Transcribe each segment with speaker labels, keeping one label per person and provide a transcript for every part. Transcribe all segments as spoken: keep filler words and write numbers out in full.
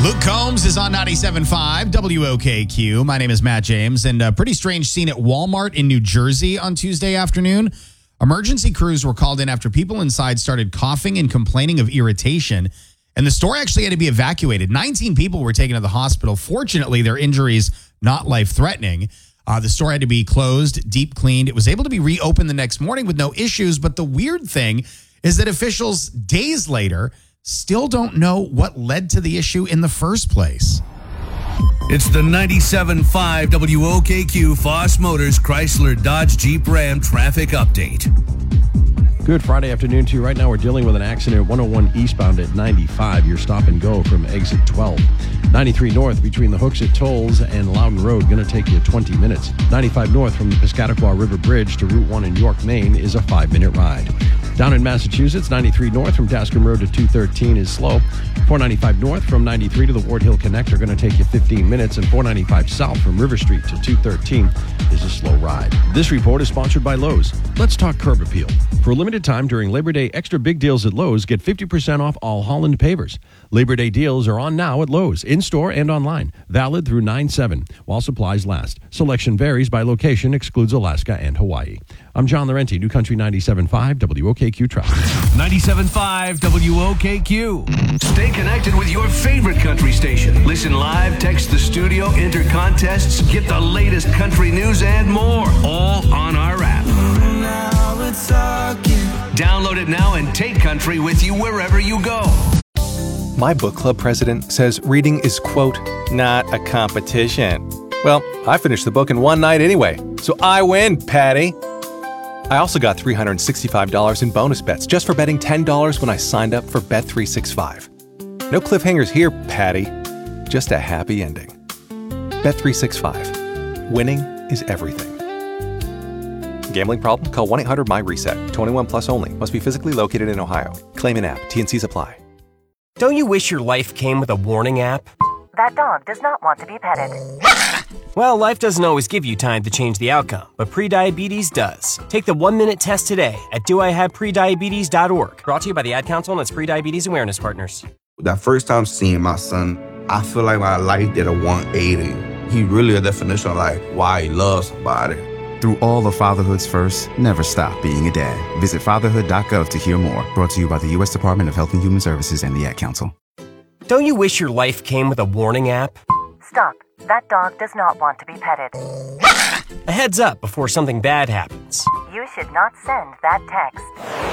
Speaker 1: Luke Combs is on ninety-seven point five W O K Q. My name is Matt James, and a pretty strange scene at Walmart in New Jersey on Tuesday afternoon. Emergency crews were called in after people inside started coughing and complaining of irritation, and the store actually had to be evacuated. nineteen people were taken to the hospital. Fortunately, their injuries not life-threatening. Uh, the store had to be closed, deep cleaned. It was able to be reopened the next morning with no issues, but the weird thing is that officials days later still don't know what led to the issue in the first place.
Speaker 2: It's the ninety-seven point five W O K Q Foss Motors Chrysler Dodge Jeep Ram traffic update.
Speaker 3: Good Friday afternoon to you. Right now we're dealing with an accident at one oh one eastbound at ninety-five. Your stop and go from exit twelve. ninety-three north between the Hooksett Tolls and Loudon Road, going to take you twenty minutes. ninety-five north from the Piscataqua River Bridge to Route one in York, Maine is a five-minute ride. Down in Massachusetts, ninety-three north from Tascombe Road to two thirteen is slow. four ninety-five north from ninety-three to the Ward Hill Connector going to take you fifteen minutes, and four ninety-five south from River Street to two thirteen is a slow ride. This report is sponsored by Lowe's. Let's talk curb appeal. For a limited time during Labor Day, extra big deals at Lowe's. Get fifty percent off all Holland pavers. Labor Day deals are on now at Lowe's, in-store and online. Valid through nine seven, while supplies last. Selection varies by location, excludes Alaska and Hawaii. I'm John Laurenti, New Country ninety-seven point five W O K Q Traffic.
Speaker 2: ninety-seven point five W O K Q. Stay connected with your favorite country station. Listen live, text the studio, enter contests, get the latest country news and more. All on our app. Download it now and take country with you wherever you go.
Speaker 4: My book club president says reading is, quote, not a competition. Well, I finished the book in one night anyway, so I win, Patty. I also got three hundred sixty-five dollars in bonus bets just for betting ten dollars when I signed up for Bet three sixty-five. No cliffhangers here, Patty. Just a happy ending. Bet three sixty-five. Winning is everything. Gambling problem? Call one eight hundred M Y RESET. twenty-one plus only. Must be physically located in Ohio. Claim in app. T and C's apply.
Speaker 5: Don't you wish your life came with a warning app?
Speaker 6: That dog does not want to be petted.
Speaker 5: Well, life doesn't always give you time to change the outcome, but prediabetes does. Take the one-minute test today at do I have prediabetes dot org. Brought to you by the Ad Council and its Prediabetes Awareness Partners.
Speaker 7: That first time seeing my son, I feel like my life did a one eighty. He really a definition of like why he loves somebody.
Speaker 8: Through all of fatherhood's first, never stop being a dad. Visit fatherhood dot gov to hear more. Brought to you by the U S Department of Health and Human Services and the Ad Council.
Speaker 5: Don't you wish your life came with a warning app?
Speaker 6: Stop. That dog does not want to be petted.
Speaker 5: A heads up before something bad happens.
Speaker 6: You should not send that text.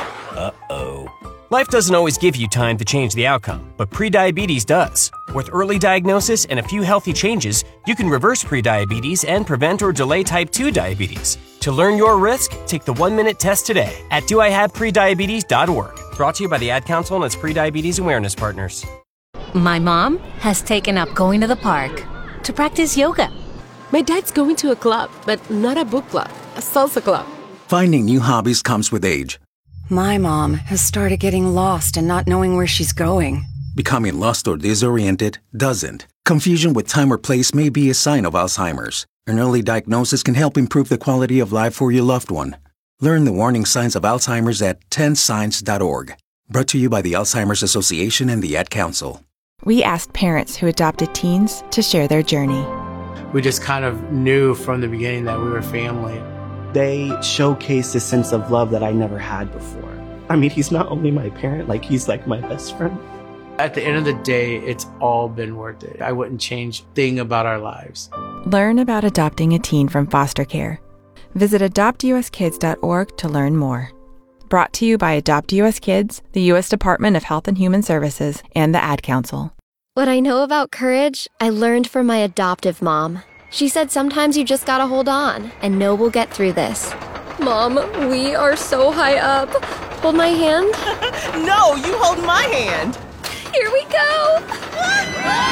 Speaker 5: Uh-oh. Life doesn't always give you time to change the outcome, but prediabetes does. With early diagnosis and a few healthy changes, you can reverse prediabetes and prevent or delay type two diabetes. To learn your risk, take the one-minute test today at do I have prediabetes dot org. Brought to you by the Ad Council and its Prediabetes Awareness Partners.
Speaker 9: My mom has taken up going to the park to practice yoga.
Speaker 10: My dad's going to a club, but not a book club, a salsa club.
Speaker 11: Finding new hobbies comes with age.
Speaker 12: My mom has started getting lost and not knowing where she's going.
Speaker 11: Becoming lost or disoriented doesn't. Confusion with time or place may be a sign of Alzheimer's. An early diagnosis can help improve the quality of life for your loved one. Learn the warning signs of Alzheimer's at ten signs dot org. Brought to you by the Alzheimer's Association and the Ad Council.
Speaker 13: We asked parents who adopted teens to share their journey.
Speaker 14: We just kind of knew from the beginning that we were family.
Speaker 15: They showcased a sense of love that I never had before. I mean, he's not only my parent, like he's like my best friend.
Speaker 14: At the end of the day, it's all been worth it. I wouldn't change a thing about our lives.
Speaker 13: Learn about adopting a teen from foster care. Visit adopt u s kids dot org to learn more. Brought to you by Adopt U S Kids, the U S Department of Health and Human Services, and the Ad Council.
Speaker 16: What I know about courage, I learned from my adoptive mom. She said sometimes you just gotta hold on and know we'll get through this. Mom, we are so high up. Hold my hand.
Speaker 17: No, you hold my hand.
Speaker 16: Here we go.